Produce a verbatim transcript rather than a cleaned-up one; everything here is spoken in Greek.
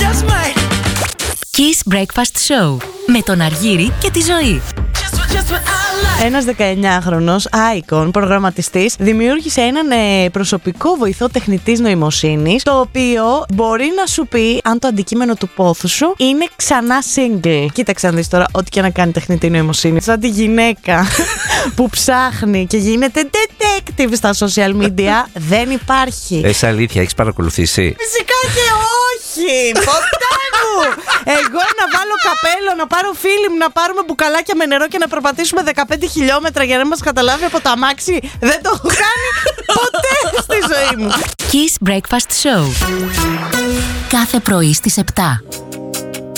Kiss Breakfast Show με τον Αργύρη και τη Ζωή. Ένας δεκαεννιάχρονος Icon προγραμματιστής δημιούργησε έναν ε, προσωπικό βοηθό τεχνητής νοημοσύνης, το οποίο μπορεί να σου πει αν το αντικείμενο του πόθου σου είναι ξανά single. Κοίταξε να δεις τώρα, ό,τι και να κάνει τεχνητή νοημοσύνη. Σαν τη γυναίκα που ψάχνει και γίνεται detective στα social media, δεν υπάρχει. Εσύ αλήθεια, έχεις παρακολουθήσει? Φυσικά και όχι! Ποτέ μου! Εγώ να βάλω καπέλο, να πάρω φίλοι μου, να πάρουμε μπουκαλάκια με νερό και να περπατήσουμε δεκαπέντε χιλιόμετρα για να μας καταλάβει από το αμάξι. Δεν το έχω κάνει ποτέ στη ζωή μου. Kiss Breakfast Show. Κάθε πρωί στις επτά.